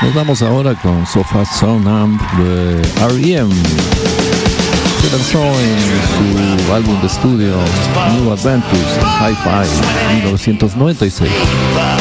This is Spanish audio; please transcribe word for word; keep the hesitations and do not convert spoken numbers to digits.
Nos vamos ahora con So Fast So Numb de R E M. Se lanzó en su álbum de estudio New Adventures Hi-Fi mil novecientos noventa y seis.